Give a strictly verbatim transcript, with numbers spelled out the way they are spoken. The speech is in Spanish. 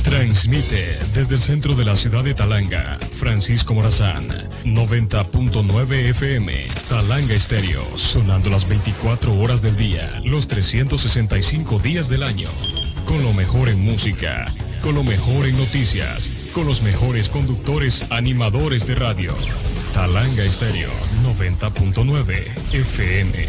Transmite desde el centro de la ciudad de Talanga, Francisco Morazán, noventa punto nueve F M, Talanga Estéreo, sonando las veinticuatro horas del día, los trescientos sesenta y cinco días del año. Con lo mejor en música, con lo mejor en noticias, con los mejores conductores animadores de radio. Talanga Estéreo, noventa punto nueve F M.